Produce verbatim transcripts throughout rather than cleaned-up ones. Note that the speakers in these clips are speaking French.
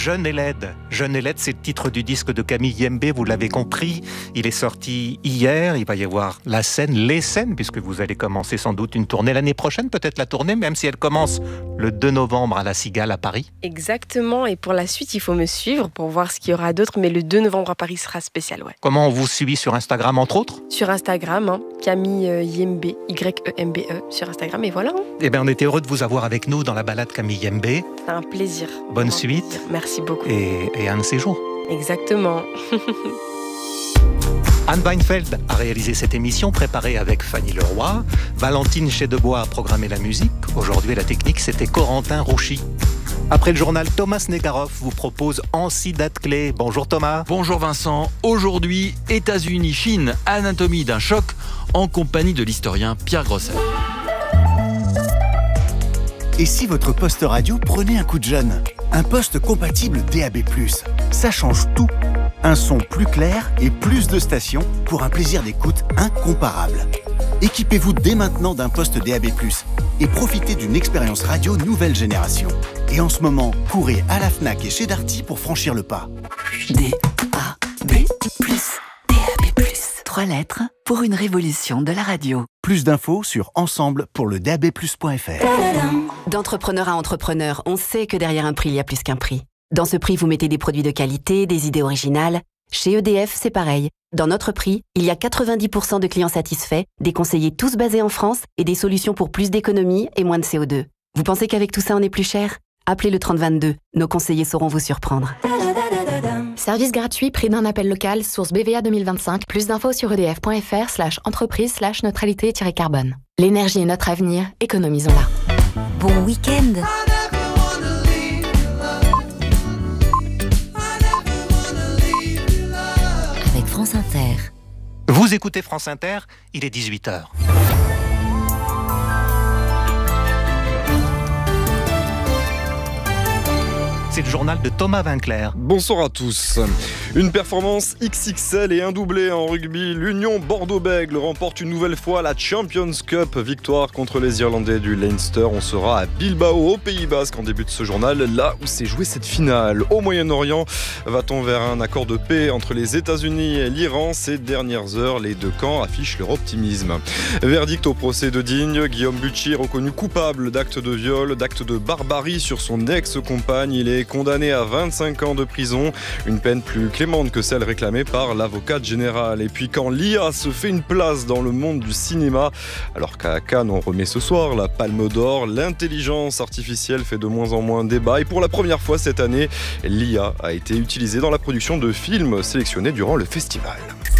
Jeune et laide. Jeune et laide, c'est le titre du disque de Camille Yembe, vous l'avez compris. Il est sorti hier, il va y avoir la scène, les scènes, puisque vous allez commencer sans doute une tournée l'année prochaine, peut-être la tournée, même si elle commence le deux novembre à la Cigale à Paris. Exactement, et pour la suite, il faut me suivre pour voir ce qu'il y aura d'autre, mais le deux novembre à Paris sera spécial, ouais. Comment on vous suit sur Instagram, entre autres ? Sur Instagram, hein, Camille Yembe, Y E M B E, sur Instagram, et voilà. Hein. Eh bien, on était heureux de vous avoir avec nous dans la balade Camille Yembe. C'est un plaisir. Bonne un suite. Plaisir. Merci beaucoup. Et, et un de ces jours. Exactement. Anne Weinfeld a réalisé cette émission préparée avec Fanny Leroy. Valentine Chédebois a programmé la musique. Aujourd'hui, la technique, c'était Corentin Rouchy. Après le journal, Thomas Negaroff vous propose Ancy date clé. Bonjour Thomas. Bonjour Vincent. Aujourd'hui, États-Unis, Chine, anatomie d'un choc, en compagnie de l'historien Pierre Grosset. Et si votre poste radio prenait un coup de jeune ? Un poste compatible D A B plus, ça change tout. Un son plus clair et plus de stations pour un plaisir d'écoute incomparable. Équipez-vous dès maintenant d'un poste D A B plus et profitez d'une expérience radio nouvelle génération. Et en ce moment, courez à la Fnac et chez Darty pour franchir le pas. D A B plus, D A B plus. Trois lettres pour une révolution de la radio. Plus d'infos sur ensemble pour le D A B plus point F R. D'entrepreneur à entrepreneur, on sait que derrière un prix, il y a plus qu'un prix. Dans ce prix, vous mettez des produits de qualité, des idées originales. Chez E D F, c'est pareil. Dans notre prix, il y a quatre-vingt-dix pour cent de clients satisfaits, des conseillers tous basés en France et des solutions pour plus d'économie et moins de C O deux. Vous pensez qu'avec tout ça, on est plus cher ? Appelez le trente vingt-deux. Nos conseillers sauront vous surprendre. Service gratuit, prix d'un appel local, source B V A deux mille vingt-cinq. Plus d'infos sur edf.fr slash entreprise slash neutralité-carbone. L'énergie est notre avenir, économisons-la. Bon week-end. Avec France Inter. Vous écoutez France Inter, il est dix-huit heures. C'est le journal de Thomas Vinclair. Bonsoir à tous. Une performance X X L et un doublé en rugby. L'Union Bordeaux-Bègles remporte une nouvelle fois la Champions Cup. Victoire contre les Irlandais du Leinster. On sera à Bilbao, au Pays Basque, en début de ce journal, là où s'est jouée cette finale. Au Moyen-Orient, va-t-on vers un accord de paix entre les États-Unis et l'Iran ? Ces dernières heures, les deux camps affichent leur optimisme. Verdict au procès de Digne. Guillaume Bucci, reconnu coupable d'actes de viol, d'actes de barbarie sur son ex-compagne. Il est condamné à vingt-cinq ans de prison, une peine plus clémente que celle réclamée par l'avocate générale. Et puis quand l'I A se fait une place dans le monde du cinéma, alors qu'à Cannes on remet ce soir la Palme d'Or, l'intelligence artificielle fait de moins en moins débat et pour la première fois cette année, l'I A a été utilisée dans la production de films sélectionnés durant le festival.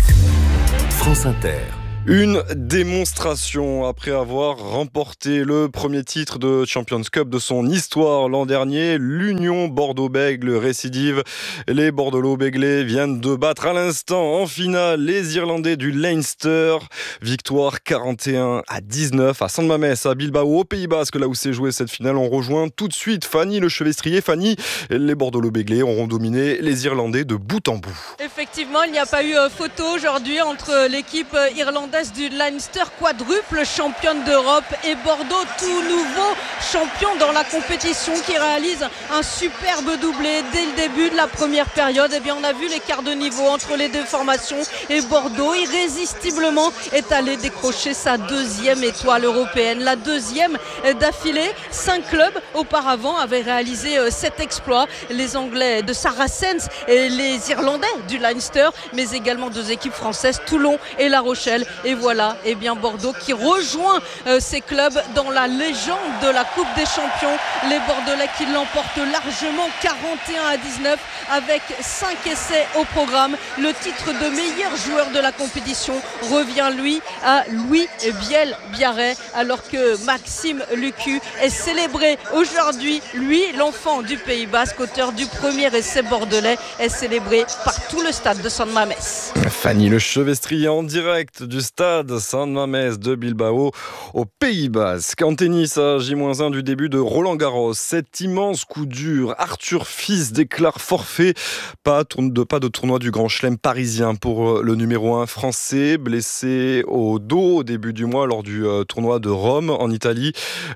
France Inter. Une démonstration après avoir remporté le premier titre de Champions Cup de son histoire l'an dernier. L'Union Bordeaux-Bègles récidive. Les Bordelais-Béglés viennent de battre à l'instant en finale les Irlandais du Leinster. Victoire quarante et un à dix-neuf à San Mamés, à Bilbao, au Pays Basque, là où s'est jouée cette finale. On rejoint tout de suite Fanny Le Chevestrier. Fanny, les Bordelais-Béglés auront dominé les Irlandais de bout en bout. Effectivement, il n'y a pas eu photo aujourd'hui entre l'équipe irlandaise du Leinster, quadruple championne d'Europe, et Bordeaux, tout nouveau champion dans la compétition, qui réalise un superbe doublé dès le début de la première période. Et bien on a vu l'écart de niveau entre les deux formations et Bordeaux irrésistiblement est allé décrocher sa deuxième étoile européenne, la deuxième d'affilée. Cinq clubs auparavant avaient réalisé cet exploit, les Anglais de Saracens et les Irlandais du Leinster, mais également deux équipes françaises, Toulon et La Rochelle. Et voilà, eh bien Bordeaux qui rejoint euh, ces clubs dans la légende de la Coupe des Champions. Les Bordelais qui l'emportent largement quarante et un à dix-neuf avec cinq essais au programme. Le titre de meilleur joueur de la compétition revient lui à Louis Biel-Biarrey, alors que Maxime Lucu est célébré aujourd'hui. Lui, l'enfant du Pays Basque, auteur du premier essai bordelais, est célébré par tout le stade de San Mamés. Fanny Le Chevestrier en direct du stade San Mamés de Bilbao au Pays Basque. En tennis à J moins un, voisin du début de Roland Garros. Cet immense coup dur, Arthur Fils déclare forfait. Pas de, pas de tournoi du Grand Chelem parisien pour le numéro un français, blessé au dos au début du mois lors du euh, tournoi de Rome en Italie.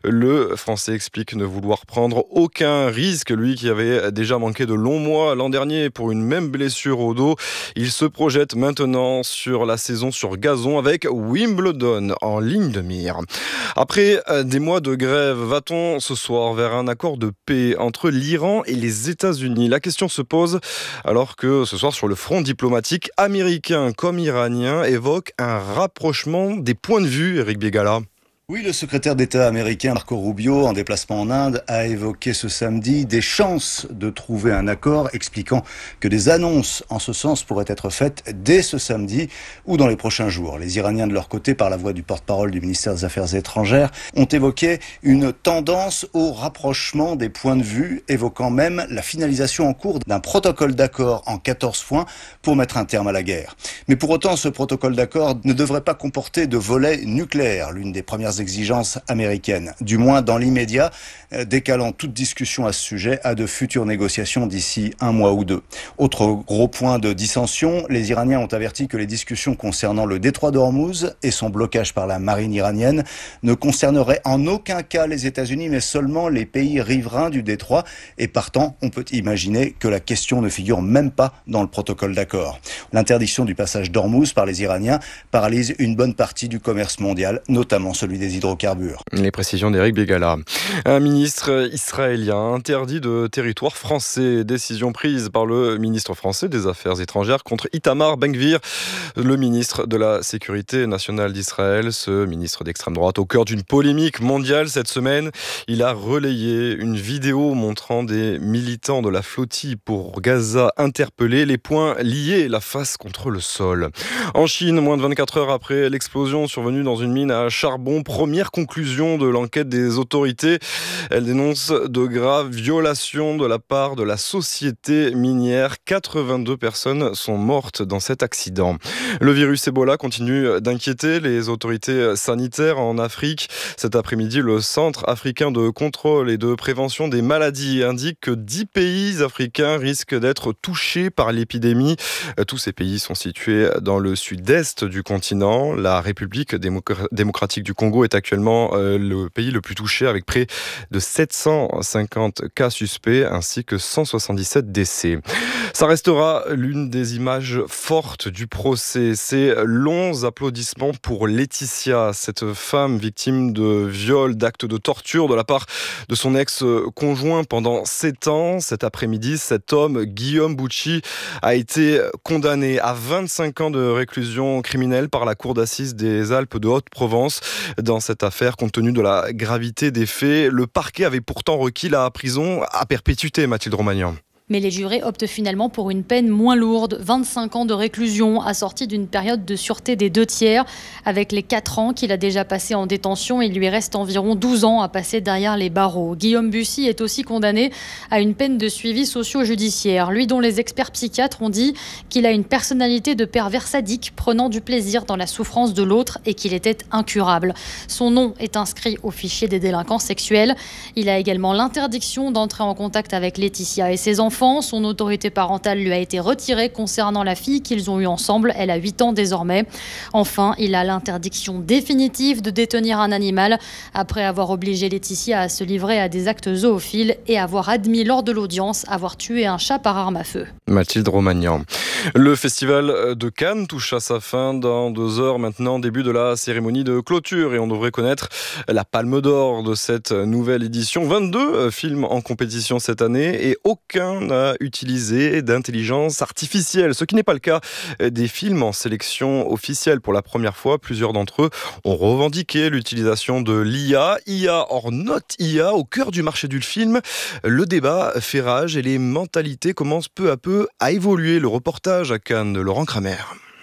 Le Français explique ne vouloir prendre aucun risque, lui qui avait déjà manqué de longs mois l'an dernier pour une même blessure au dos. Il se projette maintenant sur la saison sur gazon avec Wimbledon en ligne de mire. Après des mois de grève, va-t-on ce soir vers un accord de paix entre l'Iran et les États-Unis ? La question se pose alors que ce soir sur le front diplomatique, américain comme iranien évoque un rapprochement des points de vue, Eric Biegala. Oui, le secrétaire d'État américain Marco Rubio, en déplacement en Inde, a évoqué ce samedi des chances de trouver un accord, expliquant que des annonces en ce sens pourraient être faites dès ce samedi ou dans les prochains jours. Les Iraniens, de leur côté, par la voix du porte-parole du ministère des Affaires étrangères, ont évoqué une tendance au rapprochement des points de vue, évoquant même la finalisation en cours d'un protocole d'accord en quatorze points pour mettre un terme à la guerre. Mais pour autant, ce protocole d'accord ne devrait pas comporter de volet nucléaire, l'une des premières exigences américaines, du moins dans l'immédiat, décalant toute discussion à ce sujet à de futures négociations d'ici un mois ou deux. Autre gros point de dissension, les Iraniens ont averti que les discussions concernant le détroit d'Ormuz et son blocage par la marine iranienne ne concerneraient en aucun cas les États-Unis, mais seulement les pays riverains du détroit, et partant, on peut imaginer que la question ne figure même pas dans le protocole d'accord. L'interdiction du passage d'Ormuz par les Iraniens paralyse une bonne partie du commerce mondial, notamment celui des hydrocarbures. Les précisions d'Éric Bégala. Un ministre israélien interdit de territoire français. Décision prise par le ministre français des Affaires étrangères contre Itamar Ben-Gvir, le ministre de la Sécurité nationale d'Israël. Ce ministre d'extrême droite au cœur d'une polémique mondiale cette semaine. Il a relayé une vidéo montrant des militants de la flottille pour Gaza interpellés, les poings liés, la face contre le sol. En Chine, moins de vingt-quatre heures après l'explosion survenue dans une mine à charbon, première conclusion de l'enquête des autorités. Elle dénonce de graves violations de la part de la société minière. quatre-vingt-deux personnes sont mortes dans cet accident. Le virus Ebola continue d'inquiéter les autorités sanitaires en Afrique. Cet après-midi, le Centre africain de contrôle et de prévention des maladies indique que dix pays africains risquent d'être touchés par l'épidémie. Tous ces pays sont situés dans le sud-est du continent. La République démocratique du Congo est actuellement euh, le pays le plus touché avec près de sept cent cinquante cas suspects ainsi que cent soixante-dix-sept décès. Ça restera l'une des images fortes du procès. Ces longs applaudissements pour Laetitia, cette femme victime de viol, d'actes de torture de la part de son ex-conjoint pendant sept ans. Cet après-midi, cet homme, Guillaume Bucci, a été condamné à vingt-cinq ans de réclusion criminelle par la cour d'assises des Alpes de Haute-Provence. Dans cette affaire, compte tenu de la gravité des faits, le parquet avait pourtant requis la prison à perpétuité, Mathilde Romagnan. Mais les jurés optent finalement pour une peine moins lourde, vingt-cinq ans de réclusion, assortie d'une période de sûreté des deux tiers. Avec les quatre ans qu'il a déjà passé en détention, il lui reste environ douze ans à passer derrière les barreaux. Guillaume Bussy est aussi condamné à une peine de suivi socio-judiciaire. Lui dont les experts psychiatres ont dit qu'il a une personnalité de pervers sadique, prenant du plaisir dans la souffrance de l'autre et qu'il était incurable. Son nom est inscrit au fichier des délinquants sexuels. Il a également l'interdiction d'entrer en contact avec Laetitia et ses enfants. Son autorité parentale lui a été retirée concernant la fille qu'ils ont eue ensemble. Elle a huit ans désormais. Enfin, il a l'interdiction définitive de détenir un animal après avoir obligé Laetitia à se livrer à des actes zoophiles et avoir admis lors de l'audience avoir tué un chat par arme à feu. Mathilde Romagnan. Le festival de Cannes touche à sa fin dans deux heures maintenant, début de la cérémonie de clôture et on devrait connaître la palme d'or de cette nouvelle édition. vingt-deux films en compétition cette année et aucun n'a utilisé d'intelligence artificielle, ce qui n'est pas le cas des films en sélection officielle. Pour la première fois, plusieurs d'entre eux ont revendiqué l'utilisation de l'I A. I A or not I A, au cœur du marché du film. Le débat fait rage et les mentalités commencent peu à peu à évoluer. Le reportage à Cannes de Laurent Kramer.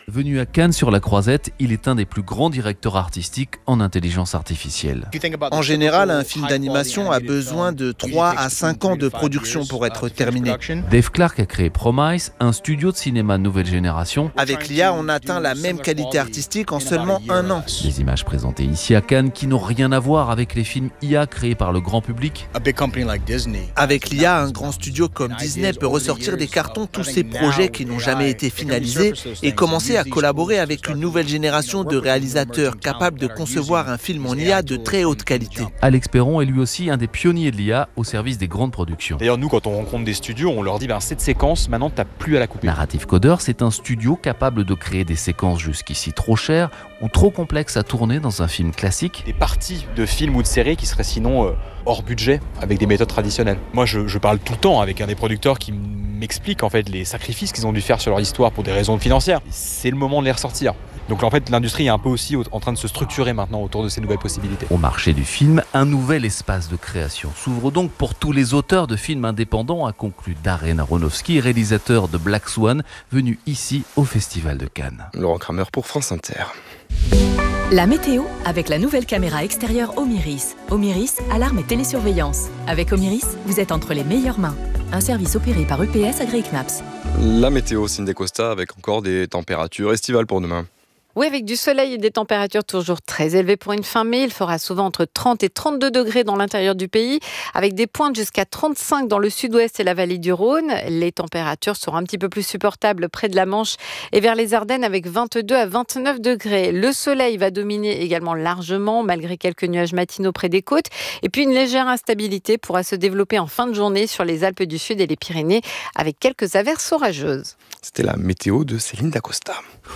Venu à Cannes sur la Croisette, il est un des plus grands directeurs artistiques en intelligence artificielle. En général, un film d'animation a besoin de trois à cinq ans de production pour être terminé. Dave Clark a créé Promise, un studio de cinéma nouvelle génération. Avec l'I A, on atteint la même qualité artistique en seulement un an. Les images présentées ici à Cannes qui n'ont rien à voir avec les films I A créés par le grand public. Avec l'I A, un grand studio comme Disney peut ressortir des cartons tous ces projets qui n'ont jamais été finalisés et commencer à collaborer avec une nouvelle génération de réalisateurs capables de concevoir un film en I A de très haute qualité. Alex Perron est lui aussi un des pionniers de l'I A au service des grandes productions. D'ailleurs, nous, quand on rencontre des studios, on leur dit ben, cette séquence, maintenant, t'as plus à la couper. Narrative Coder, c'est un studio capable de créer des séquences jusqu'ici trop chères ou trop complexes à tourner dans un film classique. Des parties de films ou de séries qui seraient sinon euh, hors budget, avec des méthodes traditionnelles. Moi, je, je parle tout le temps avec un des producteurs qui m'explique en fait les sacrifices qu'ils ont dû faire sur leur histoire pour des raisons financières. C'est le moment de les ressortir. Donc en fait, l'industrie est un peu aussi en train de se structurer maintenant autour de ces nouvelles possibilités. Au marché du film, un nouvel espace de création s'ouvre donc pour tous les auteurs de films indépendants, a conclu Darren Aronofsky, réalisateur de Black Swan, venu ici au Festival de Cannes. Laurent Kramer pour France Inter. La météo avec la nouvelle caméra extérieure Omiris. Omiris, alarme et télésurveillance. Avec Omiris, vous êtes entre les meilleures mains. Un service opéré par U P S agréé C N A P S. La météo, Cindy Costa, avec encore des températures estivales pour demain. Oui, avec du soleil et des températures toujours très élevées pour une fin mai. Il fera souvent entre trente et trente-deux degrés dans l'intérieur du pays, avec des pointes jusqu'à trente-cinq dans le sud-ouest et la vallée du Rhône. Les températures seront un petit peu plus supportables près de la Manche et vers les Ardennes avec vingt-deux à vingt-neuf degrés. Le soleil va dominer également largement, malgré quelques nuages matinaux près des côtes. Et puis une légère instabilité pourra se développer en fin de journée sur les Alpes du Sud et les Pyrénées, avec quelques averses orageuses. C'était la météo de Céline Dacosta.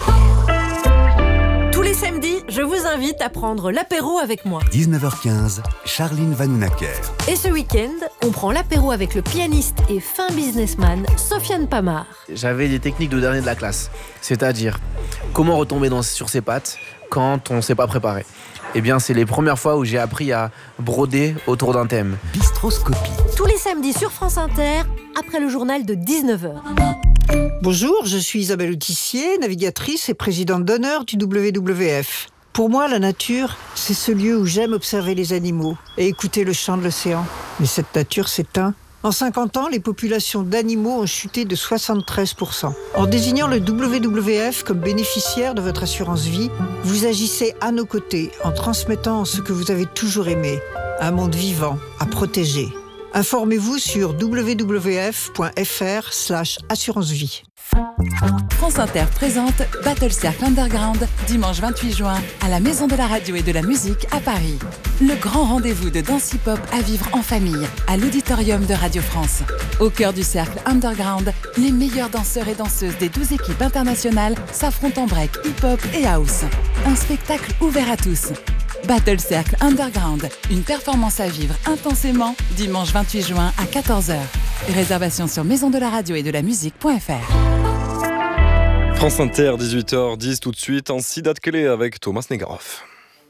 Tous les samedis, je vous invite à prendre l'apéro avec moi. dix-neuf heures quinze, Charline Vanhoenacker. Et ce week-end, on prend l'apéro avec le pianiste et fin businessman Sofiane Pamar. J'avais des techniques de dernier de la classe, c'est-à-dire comment retomber dans, sur ses pattes quand on ne s'est pas préparé. Eh bien, c'est les premières fois où j'ai appris à broder autour d'un thème. Bistroscopie. Tous les samedis sur France Inter, après le journal de dix-neuf heures. Bonjour, je suis Isabelle Autissier, navigatrice et présidente d'honneur du W W F. Pour moi, la nature, c'est ce lieu où j'aime observer les animaux et écouter le chant de l'océan. Mais cette nature s'éteint. En cinquante ans, les populations d'animaux ont chuté de soixante-treize pour cent. En désignant le W W F comme bénéficiaire de votre assurance vie, vous agissez à nos côtés en transmettant ce que vous avez toujours aimé, un monde vivant à protéger. Informez-vous sur w w f point f r slash assurance vie. France Inter présente Battle Circle Underground, dimanche vingt-huit juin, à la Maison de la Radio et de la Musique à Paris. Le grand rendez-vous de danse hip-hop à vivre en famille, à l'auditorium de Radio France. Au cœur du Cercle Underground, les meilleurs danseurs et danseuses des douze équipes internationales s'affrontent en break, hip-hop et house. Un spectacle ouvert à tous. Battle Circle Underground, une performance à vivre intensément, dimanche vingt-huit juin à quatorze heures. Réservation sur maison de la radio et de la musique.fr. France Inter, dix-huit heures dix tout de suite, en six dates clés avec Thomas Negaroff.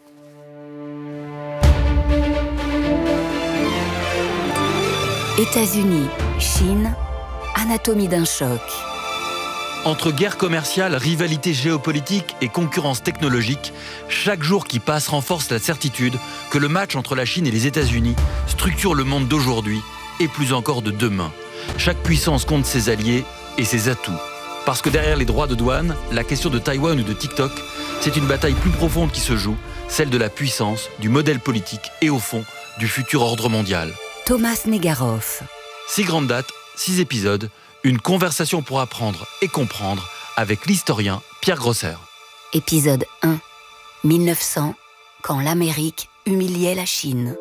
États-Unis, Chine, anatomie d'un choc. Entre guerre commerciale, rivalité géopolitique et concurrence technologique, chaque jour qui passe renforce la certitude que le match entre la Chine et les États-Unis structure le monde d'aujourd'hui et plus encore de demain. Chaque puissance compte ses alliés et ses atouts. Parce que derrière les droits de douane, la question de Taïwan ou de TikTok, c'est une bataille plus profonde qui se joue, celle de la puissance, du modèle politique et au fond, du futur ordre mondial. Thomas Negaroff. Six grandes dates, six épisodes, une conversation pour apprendre et comprendre avec l'historien Pierre Grosser. Épisode un. mille neuf cents, quand l'Amérique humiliait la Chine.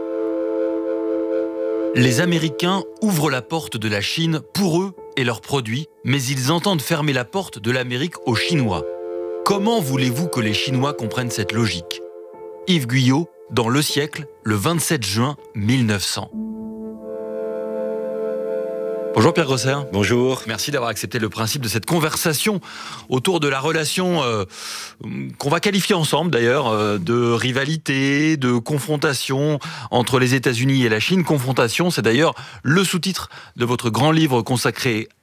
Les Américains ouvrent la porte de la Chine pour eux et leurs produits, mais ils entendent fermer la porte de l'Amérique aux Chinois. Comment voulez-vous que les Chinois comprennent cette logique ? Yves Guyot, dans Le Siècle, le vingt-sept juin mille neuf cents. Bonjour Pierre Grosser. Bonjour. Merci d'avoir accepté le principe de cette conversation autour de la relation euh, qu'on va qualifier ensemble d'ailleurs euh, de rivalité, de confrontation entre les États-Unis et la Chine. Confrontation, c'est d'ailleurs le sous-titre de votre grand livre consacré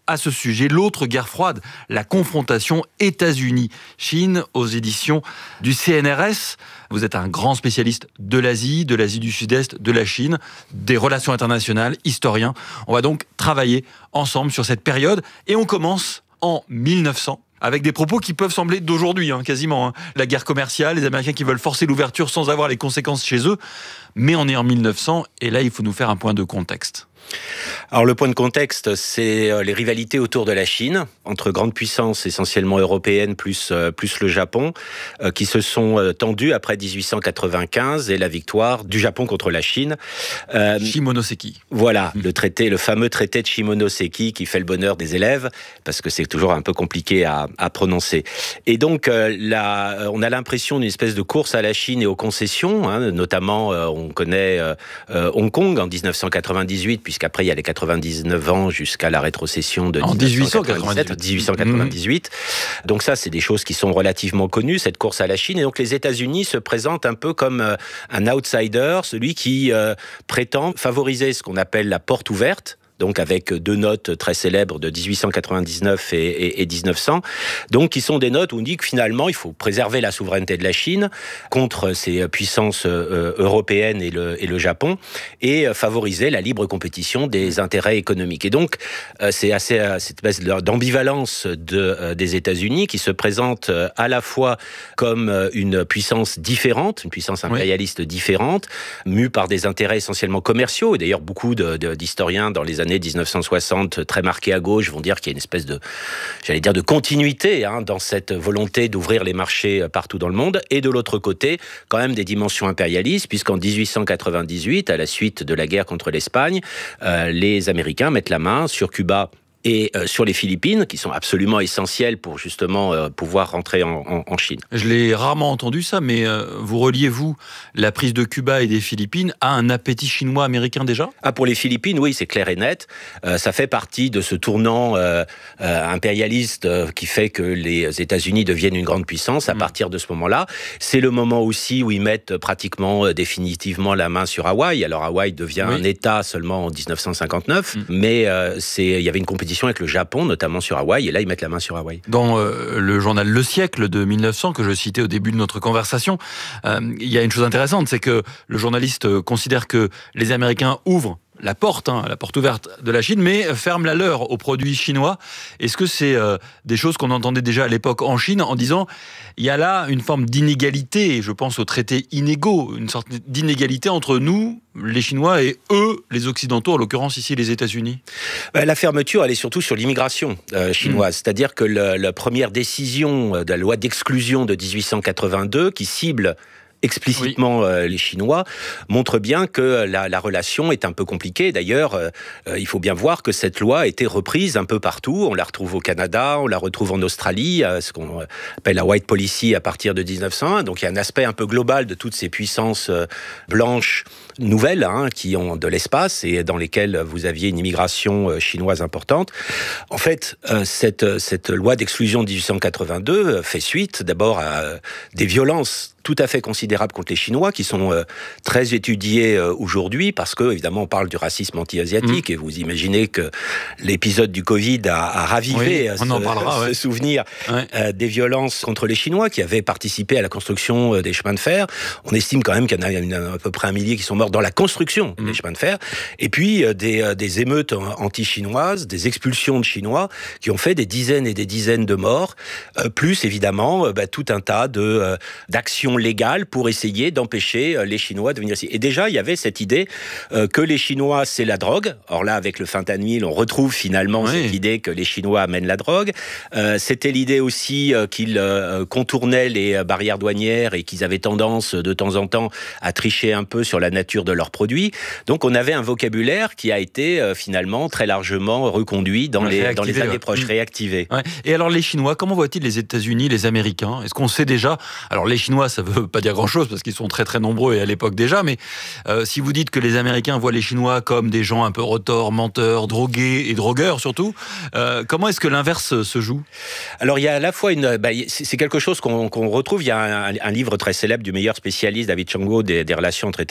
à ce sujet l'autre guerre froide, la confrontation États-Unis-Chine aux éditions du C N R S. Vous êtes un grand spécialiste de l'Asie, de l'Asie du Sud-Est, de la Chine, des relations internationales, historien. On va donc travailler ensemble sur cette période et on commence en mille neuf cents. Avec des propos qui peuvent sembler d'aujourd'hui, hein, quasiment. Hein. La guerre commerciale, les Américains qui veulent forcer l'ouverture sans avoir les conséquences chez eux. Mais on est en mille neuf cents, et là, il faut nous faire un point de contexte. Alors le point de contexte, c'est les rivalités autour de la Chine, entre grandes puissances essentiellement européennes plus, plus le Japon, euh, qui se sont tendues après dix-huit cent quatre-vingt-quinze et la victoire du Japon contre la Chine. Euh, Shimonoseki. Voilà, mmh. le traité, le fameux traité de Shimonoseki qui fait le bonheur des élèves, parce que c'est toujours un peu compliqué à, à prononcer. Et donc, euh, là, on a l'impression d'une espèce de course à la Chine et aux concessions, hein, notamment, euh, on connaît euh, euh, Hong Kong en dix-neuf cent quatre-vingt-dix-huit, puisqu'après il y a les quatre-vingt-dix-neuf ans jusqu'à la rétrocession de en dix-huit cent quatre-vingt-dix-huit. Mmh. Donc ça, c'est des choses qui sont relativement connues, cette course à la Chine. Et donc les États-Unis se présentent un peu comme euh, un outsider, celui qui euh, prétend favoriser ce qu'on appelle la porte ouverte, donc avec deux notes très célèbres de dix-huit cent quatre-vingt-dix-neuf et, et, et dix-neuf cents, donc qui sont des notes où on dit que finalement il faut préserver la souveraineté de la Chine contre ces puissances euh, européennes et le, et le Japon, et favoriser la libre compétition des intérêts économiques. Et donc euh, c'est assez euh, cette espèce d'ambivalence de, euh, des États-Unis qui se présente euh, à la fois comme euh, une puissance différente, une puissance impérialiste oui. différente, mue par des intérêts essentiellement commerciaux, et d'ailleurs beaucoup de, de, d'historiens dans les années dix-neuf cent soixante, très marqués à gauche, vont dire qu'il y a une espèce de, j'allais dire, de continuité hein, dans cette volonté d'ouvrir les marchés partout dans le monde. Et de l'autre côté, quand même des dimensions impérialistes, puisqu'en dix-huit cent quatre-vingt-dix-huit, à la suite de la guerre contre l'Espagne, euh, les Américains mettent la main sur Cuba et euh, sur les Philippines, qui sont absolument essentielles pour justement euh, pouvoir rentrer en, en, en Chine. Je l'ai rarement entendu ça, mais euh, vous reliez-vous la prise de Cuba et des Philippines à un appétit chinois-américain déjà ? Ah, pour les Philippines, oui, c'est clair et net. Euh, ça fait partie de ce tournant euh, euh, impérialiste euh, qui fait que les États-Unis deviennent une grande puissance à mmh. partir de ce moment-là. C'est le moment aussi où ils mettent pratiquement euh, définitivement la main sur Hawaï. Alors Hawaï devient oui. un État seulement en dix-neuf cent cinquante-neuf, mmh. mais euh, c'est, il y avait une compétition avec le Japon, notamment sur Hawaï, et là ils mettent la main sur Hawaï. Dans euh, le journal Le Siècle de mille neuf cents, que je citais au début de notre conversation, euh, il y a une chose intéressante, c'est que le journaliste considère que les Américains ouvrent la porte, hein, la porte ouverte de la Chine, mais ferme la leur aux produits chinois. Est-ce que c'est euh, des choses qu'on entendait déjà à l'époque en Chine, en disant il y a là une forme d'inégalité, et je pense aux traités inégaux, une sorte d'inégalité entre nous, les Chinois, et eux, les Occidentaux, en l'occurrence ici les États-Unis? La fermeture, elle est surtout sur l'immigration euh, chinoise. Mmh. C'est-à-dire que le, la première décision de la loi d'exclusion de dix-huit cent quatre-vingt-deux, qui cible explicitement oui. euh, les Chinois, montre bien que la, la relation est un peu compliquée. D'ailleurs, euh, il faut bien voir que cette loi a été reprise un peu partout. On la retrouve au Canada, on la retrouve en Australie, euh, ce qu'on appelle la White Policy à partir de dix-neuf cent un. Donc il y a un aspect un peu global de toutes ces puissances euh, blanches nouvelles hein, qui ont de l'espace et dans lesquelles vous aviez une immigration euh, chinoise importante. En fait, euh, cette, cette loi d'exclusion de dix-huit cent quatre-vingt-deux fait suite d'abord à euh, des violences tout à fait considérables contre les Chinois, qui sont euh, très étudiés euh, aujourd'hui, parce que, évidemment, on parle du racisme anti-asiatique, mmh. et vous imaginez que l'épisode du Covid a, a ravivé oui, on ce, en parlera, ce ouais. souvenir ouais. euh, des violences contre les Chinois, qui avaient participé à la construction euh, des chemins de fer. On estime quand même qu'il y en a une, à peu près un millier qui sont morts dans la construction mmh. des chemins de fer. Et puis, euh, des, euh, des émeutes anti-chinoises, des expulsions de Chinois, qui ont fait des dizaines et des dizaines de morts, euh, plus, évidemment, euh, bah, tout un tas de, euh, d'actions légales pour essayer d'empêcher les Chinois de venir ici. Et déjà, il y avait cette idée euh, que les Chinois, c'est la drogue. Or là, avec le fentanyl, on retrouve finalement oui. cette idée que les Chinois amènent la drogue. Euh, c'était l'idée aussi euh, qu'ils euh, contournaient les barrières douanières et qu'ils avaient tendance, de temps en temps, à tricher un peu sur la nature de leurs produits. Donc, on avait un vocabulaire qui a été euh, finalement très largement reconduit dans, les, dans les années ouais. proches, réactivé. Ouais. Et alors, les Chinois, comment voient-ils les États-Unis, les Américains ? Est-ce qu'on sait déjà... Alors, les Chinois, ça veut pas dire grand-chose parce qu'ils sont très très nombreux et à l'époque déjà, mais euh, si vous dites que les Américains voient les Chinois comme des gens un peu retors, menteurs, drogués et drogueurs surtout, euh, comment est-ce que l'inverse se joue ? Alors il y a à la fois une... Bah, c'est quelque chose qu'on, qu'on retrouve, il y a un, un livre très célèbre du meilleur spécialiste, David Changwo, des, des relations entre États-Unis et,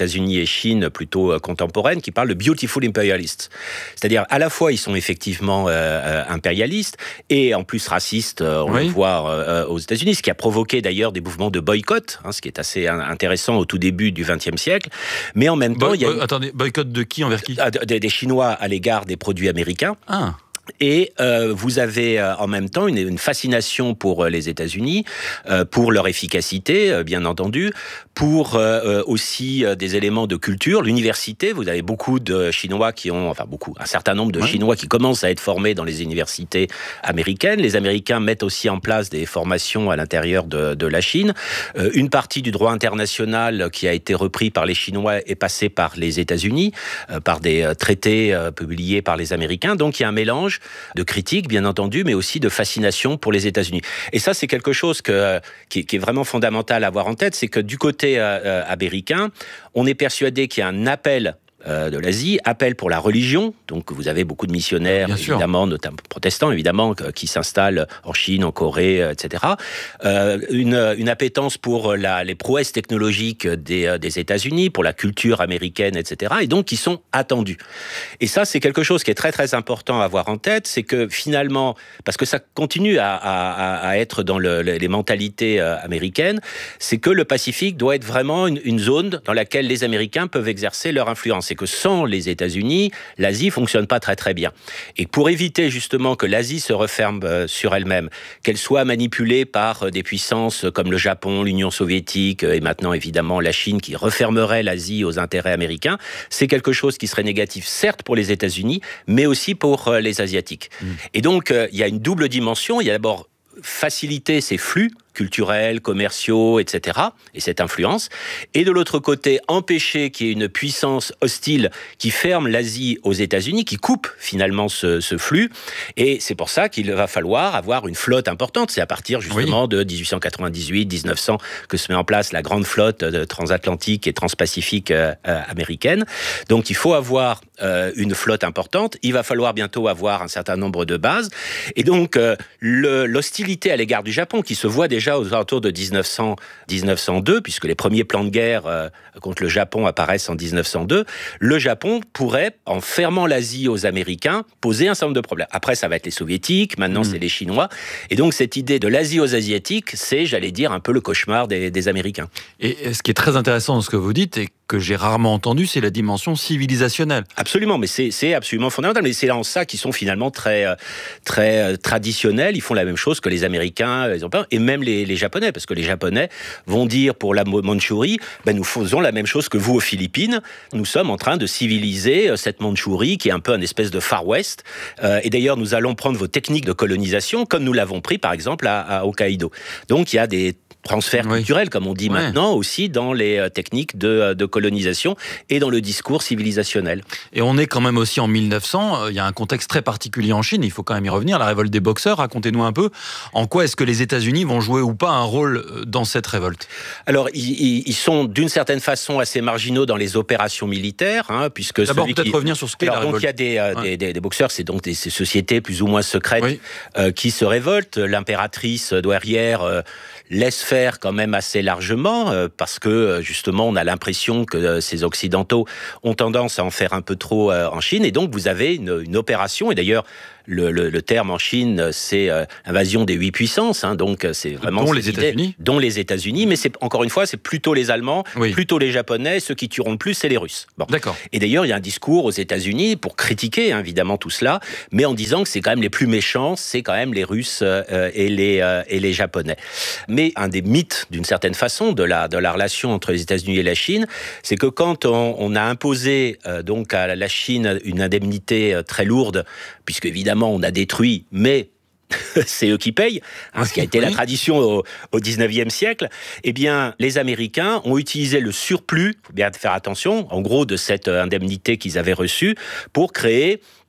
Chine plutôt contemporaine qui parle de beautiful imperialists. C'est-à-dire, à la fois, ils sont effectivement euh, impérialistes et en plus racistes, on oui. le voit euh, aux États-Unis, ce qui a provoqué d'ailleurs des mouvements de boycott, hein, ce qui est assez intéressant au tout début du vingtième siècle. Mais en même temps, Bo- il y a... bo- attendez, boycott de qui envers qui ? Des, des Chinois à l'égard des produits américains. Ah. Et euh, vous avez euh, en même temps une, une fascination pour euh, les États-Unis, euh, pour leur efficacité, euh, bien entendu, pour euh, aussi euh, des éléments de culture. L'université, vous avez beaucoup de Chinois qui ont, enfin beaucoup, un certain nombre de ouais. Chinois qui commencent à être formés dans les universités américaines. Les Américains mettent aussi en place des formations à l'intérieur de, de la Chine. Euh, une partie du droit international qui a été repris par les Chinois est passée par les États-Unis, euh, par des euh, traités euh, publiés par les Américains. Donc il y a un mélange de critique, bien entendu, mais aussi de fascination pour les États-Unis. Et ça, c'est quelque chose que, qui, qui est vraiment fondamental à avoir en tête, c'est que du côté euh, américain, on est persuadé qu'il y a un appel de l'Asie, appel pour la religion. Donc vous avez beaucoup de missionnaires, Bien évidemment, sûr. notamment protestants, évidemment, qui s'installent en Chine, en Corée, et cetera. Euh, une, une appétence pour la, les prouesses technologiques des, des États-Unis, pour la culture américaine, et cetera. Et donc qui sont attendus. Et ça, c'est quelque chose qui est très très important à avoir en tête, c'est que finalement, parce que ça continue à, à, à être dans le, les mentalités américaines, c'est que le Pacifique doit être vraiment une, une zone dans laquelle les Américains peuvent exercer leur influence. C'est que sans les États-Unis, l'Asie fonctionne pas très très bien. Et pour éviter justement que l'Asie se referme euh, sur elle-même, qu'elle soit manipulée par euh, des puissances comme le Japon, l'Union soviétique euh, et maintenant évidemment la Chine qui refermerait l'Asie aux intérêts américains, c'est quelque chose qui serait négatif certes pour les États-Unis, mais aussi pour euh, les Asiatiques. Mmh. Et donc euh, il y a une double dimension. Il y a d'abord faciliter ces flux culturels, commerciaux, et cetera, et cette influence. Et de l'autre côté, empêcher qu'il y ait une puissance hostile qui ferme l'Asie aux États-Unis, qui coupe finalement ce, ce flux. Et c'est pour ça qu'il va falloir avoir une flotte importante. C'est à partir justement oui. de dix-huit cent quatre-vingt-dix-huit, dix-neuf cents que se met en place la grande flotte transatlantique et transpacifique euh, euh, américaine. Donc il faut avoir euh, une flotte importante. Il va falloir bientôt avoir un certain nombre de bases. Et donc euh, le, l'hostilité à l'égard du Japon, qui se voit déjà déjà aux alentours de dix-neuf cents, dix-neuf cent deux, puisque les premiers plans de guerre euh, contre le Japon apparaissent en dix-neuf cent deux, le Japon pourrait, en fermant l'Asie aux Américains, poser un certain nombre de problèmes. Après, ça va être les Soviétiques, maintenant mmh. c'est les Chinois. Et donc, cette idée de l'Asie aux Asiatiques, c'est, j'allais dire, un peu le cauchemar des, des Américains. Et ce qui est très intéressant dans ce que vous dites, et que j'ai rarement entendu, c'est la dimension civilisationnelle. Absolument, mais c'est, c'est absolument fondamental. Mais c'est en ça qu'ils sont finalement très, très traditionnels. Ils font la même chose que les Américains, les Européens, et même les, les Japonais, parce que les Japonais vont dire pour la Mandchourie, ben nous faisons la même chose que vous aux Philippines. Nous sommes en train de civiliser cette Mandchourie qui est un peu une espèce de Far West. Euh, et d'ailleurs, nous allons prendre vos techniques de colonisation comme nous l'avons pris, par exemple, à, à Hokkaido. Donc, il y a des transfert oui. culturel, comme on dit ouais. maintenant, aussi dans les techniques de, de colonisation et dans le discours civilisationnel. Et on est quand même aussi en mille neuf cents, il y a un contexte très particulier en Chine, il faut quand même y revenir, la révolte des boxeurs, racontez-nous un peu, en quoi est-ce que les États-Unis vont jouer ou pas un rôle dans cette révolte ? Alors, ils, ils sont d'une certaine façon assez marginaux dans les opérations militaires, hein, puisque... D'abord, peut-être qui... revenir sur ce qu'est la révolte. Donc, il y a des, euh, ouais. des, des, des boxeurs, c'est donc des ces sociétés plus ou moins secrètes oui. euh, qui se révoltent. L'impératrice douairière euh, laisse faire quand même assez largement, euh, parce que euh, justement on a l'impression que euh, ces Occidentaux ont tendance à en faire un peu trop euh, en Chine, et donc vous avez une, une opération, et d'ailleurs le, le, le terme en Chine c'est euh, invasion des huit puissances, hein, donc c'est vraiment... Dont les États-Unis Dont les États-Unis, mais c'est, encore une fois c'est plutôt les Allemands, oui. plutôt les Japonais, ceux qui tueront le plus c'est les Russes. Bon. D'accord. Et d'ailleurs il y a un discours aux États-Unis pour critiquer hein, évidemment tout cela, mais en disant que c'est quand même les plus méchants, c'est quand même les Russes euh, et, les, euh, et les Japonais. Mais un des mythes d'une certaine façon de la, de la relation entre les États-Unis et la Chine, c'est que quand on, on a imposé euh, donc à la Chine une indemnité euh, très lourde, puisque évidemment on a détruit, mais c'est eux qui payent, hein, ce qui a été oui. la tradition au, au dix-neuvième siècle, eh bien, les Américains ont utilisé le surplus, il faut bien faire attention, en gros, de cette indemnité qu'ils avaient reçue, pour créer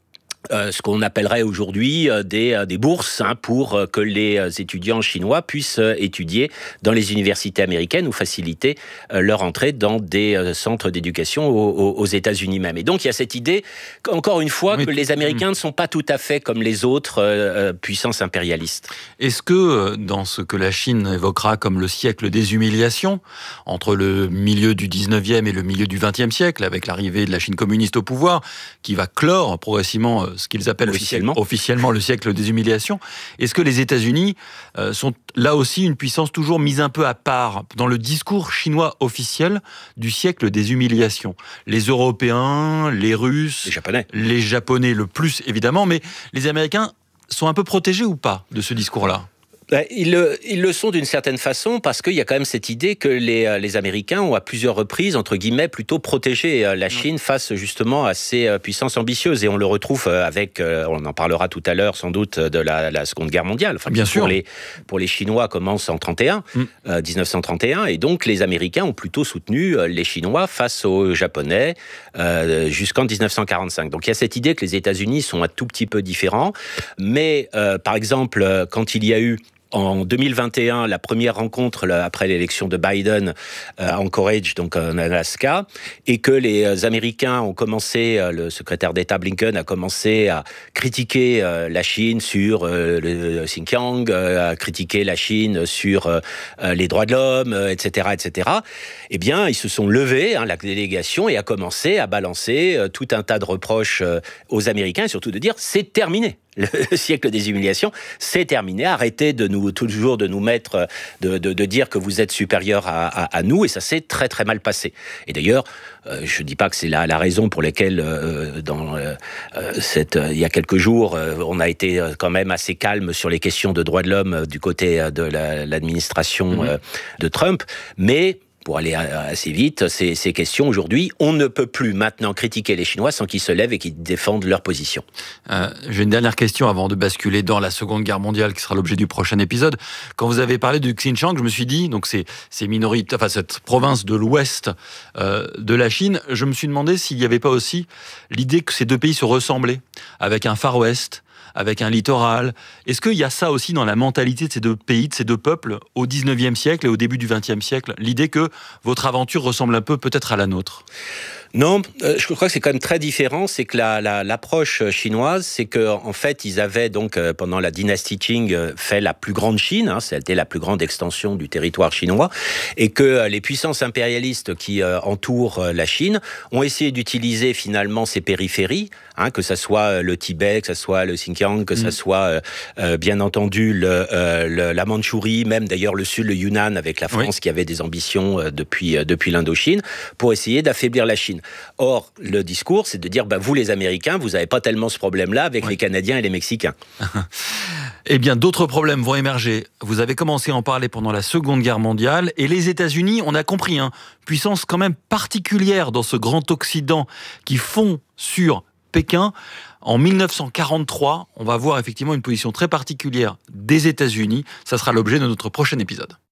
Euh, ce qu'on appellerait aujourd'hui euh, des, euh, des bourses hein, pour euh, que les euh, étudiants chinois puissent euh, étudier dans les universités américaines ou faciliter euh, leur entrée dans des euh, centres d'éducation aux, aux États-Unis même. Et donc il y a cette idée, encore une fois, oui. que les Américains ne sont pas tout à fait comme les autres euh, euh, puissances impérialistes. Est-ce que dans ce que la Chine évoquera comme le siècle des humiliations, entre le milieu du dix-neuvième et le milieu du vingtième siècle, avec l'arrivée de la Chine communiste au pouvoir, qui va clore progressivement ce qu'ils appellent officiellement. officiellement le siècle des humiliations. Est-ce que les États-Unis euh, sont là aussi une puissance toujours mise un peu à part dans le discours chinois officiel du siècle des humiliations? Les Européens, les Russes, les Japonais, les Japonais le plus évidemment, mais les Américains sont un peu protégés ou pas de ce discours-là? Ils le, ils le sont d'une certaine façon parce qu'il y a quand même cette idée que les, les Américains ont à plusieurs reprises, entre guillemets, plutôt protégé la Chine face justement à ces puissances ambitieuses. Et on le retrouve avec, on en parlera tout à l'heure sans doute, de la, la Seconde Guerre mondiale. Enfin, Bien pour sûr. Les, pour les Chinois commence en trente et un, mm. euh, dix-neuf cent trente et un. Et donc les Américains ont plutôt soutenu les Chinois face aux Japonais euh, jusqu'en dix-neuf cent quarante-cinq. Donc il y a cette idée que les États-Unis sont un tout petit peu différents. Mais euh, par exemple, quand il y a eu en deux mille vingt et un, la première rencontre là, après l'élection de Biden euh, à Anchorage, donc en Alaska, et que les Américains ont commencé, euh, le secrétaire d'État Blinken a commencé à critiquer euh, la Chine sur euh, le Xinjiang, euh, à critiquer la Chine sur euh, les droits de l'homme, euh, et cetera, et cetera. Eh bien, ils se sont levés, hein, la délégation, et a commencé à balancer euh, tout un tas de reproches euh, aux Américains, et surtout de dire c'est terminé. Le siècle des humiliations, c'est terminé. Arrêtez de nous toujours de nous mettre, de, de, de dire que vous êtes supérieurs à, à, à nous, et ça s'est très très mal passé. Et d'ailleurs, euh, je ne dis pas que c'est la, la raison pour laquelle, euh, dans euh, cette, euh, il y a quelques jours, euh, on a été quand même assez calme sur les questions de droits de l'homme euh, du côté de la, l'administration euh, de Trump, mais pour aller assez vite, ces, ces questions aujourd'hui, on ne peut plus maintenant critiquer les Chinois sans qu'ils se lèvent et qu'ils défendent leur position. Euh, j'ai une dernière question avant de basculer dans la Seconde Guerre mondiale, qui sera l'objet du prochain épisode. Quand vous avez parlé du Xinjiang, je me suis dit, donc c'est ces minorités, enfin cette province de l'ouest euh, de la Chine, je me suis demandé s'il n'y avait pas aussi l'idée que ces deux pays se ressemblaient, avec un Far West, avec un littoral. Est-ce qu'il y a ça aussi dans la mentalité de ces deux pays, de ces deux peuples, au dix-neuvième siècle et au début du vingtième siècle? L'idée que votre aventure ressemble un peu peut-être à la nôtre? Non, euh, je crois que c'est quand même très différent. C'est que la, la, l'approche chinoise, c'est que en fait, ils avaient donc euh, pendant la dynastie Qing euh, fait la plus grande Chine. Hein, c'était la plus grande extension du territoire chinois, et que euh, les puissances impérialistes qui euh, entourent euh, la Chine ont essayé d'utiliser finalement ces périphéries, hein, que ça soit le Tibet, que ça soit le Xinjiang, que mmh. ça soit euh, euh, bien entendu le, euh, le, la Mandchourie, même d'ailleurs le sud, le Yunnan, avec la France oui. qui avait des ambitions euh, depuis euh, depuis l'Indochine pour essayer d'affaiblir la Chine. Or, le discours, c'est de dire, bah, vous les Américains, vous n'avez pas tellement ce problème-là avec ouais. les Canadiens et les Mexicains. Eh bien, d'autres problèmes vont émerger. Vous avez commencé à en parler pendant la Seconde Guerre mondiale, et les États-Unis, on a compris, hein, puissance quand même particulière dans ce grand Occident qui fond sur Pékin. En mille neuf cent quarante-trois, on va voir effectivement une position très particulière des États-Unis. Ça sera l'objet de notre prochain épisode.